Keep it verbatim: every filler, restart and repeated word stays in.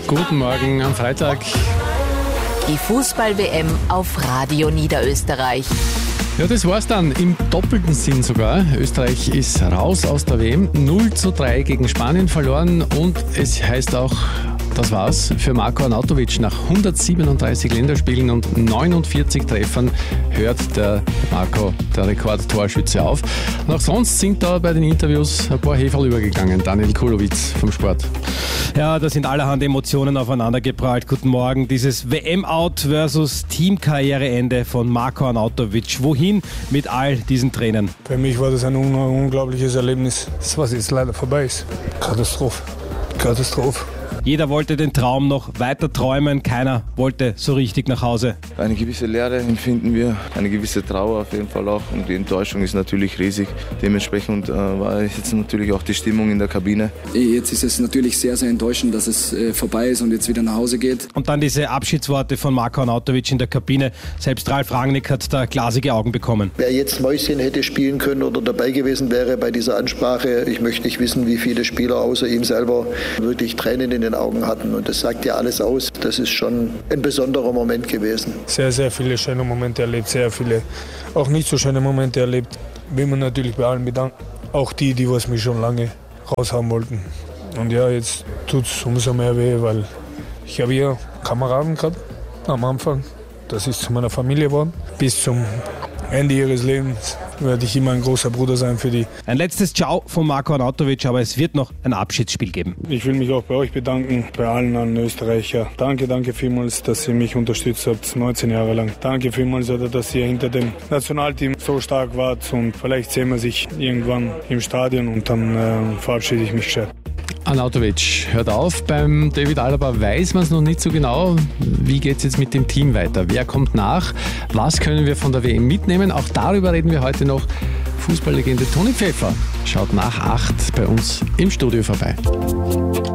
Guten Morgen am Freitag. Die Fußball-W M auf Radio Niederösterreich. Ja, das war's dann im doppelten Sinn sogar. Österreich ist raus aus der W M. null zu drei gegen Spanien verloren und es heißt auch, das war's für Marko Arnautovic. Nach hundertsiebenunddreißig Länderspielen und neunundvierzig Treffern hört der Marko, der Rekordtorschütze, auf. Und auch sonst sind da bei den Interviews ein paar Heferl übergegangen. Daniel Kulowitz vom Sport. Ja, da sind allerhand Emotionen aufeinander geprallt. Guten Morgen. Dieses W M-Out versus Teamkarriereende von Marko Arnautovic. Wohin mit all diesen Tränen? Für mich war das ein un- unglaubliches Erlebnis. Das, was jetzt leider vorbei ist. Katastrophe. Katastrophe. Jeder wollte den Traum noch weiter träumen, keiner wollte so richtig nach Hause. Eine gewisse Leere empfinden wir, eine gewisse Trauer auf jeden Fall auch und die Enttäuschung ist natürlich riesig. Dementsprechend äh, war jetzt natürlich auch die Stimmung in der Kabine. Jetzt ist es natürlich sehr, sehr enttäuschend, dass es äh, vorbei ist und jetzt wieder nach Hause geht. Und dann diese Abschiedsworte von Marko Arnautovic in der Kabine. Selbst Ralf Rangnick hat da glasige Augen bekommen. Wer jetzt Mäuschen hätte spielen können oder dabei gewesen wäre bei dieser Ansprache, ich möchte nicht wissen, wie viele Spieler außer ihm selber wirklich Tränen in den Augen hatten. Und das sagt ja alles aus. Das ist schon ein besonderer Moment gewesen. Sehr, sehr viele schöne Momente erlebt, sehr viele auch nicht so schöne Momente erlebt. Will man natürlich bei allen bedanken. Auch die, die was mich schon lange raushaben wollten. Und ja, jetzt tut es umso mehr weh, weil ich habe hier Kameraden gehabt am Anfang. Das ist zu meiner Familie geworden. Bis zum Ende ihres Lebens werde ich immer ein großer Bruder sein für die. Ein letztes Ciao von Marko Arnautovic, aber es wird noch ein Abschiedsspiel geben. Ich will mich auch bei euch bedanken, bei allen an Österreicher. Danke, danke vielmals, dass ihr mich unterstützt habt, neunzehn Jahre lang. Danke vielmals, oder dass ihr hinter dem Nationalteam so stark wart und vielleicht sehen wir sich irgendwann im Stadion und dann äh, verabschiede ich mich gescheit. Arnautovic hört auf. Beim David Alaba weiß man es noch nicht so genau. Wie geht es jetzt mit dem Team weiter? Wer kommt nach? Was können wir von der W M mitnehmen? Auch darüber reden wir heute noch. Fußballlegende Toni Pfeffer schaut nach acht bei uns im Studio vorbei.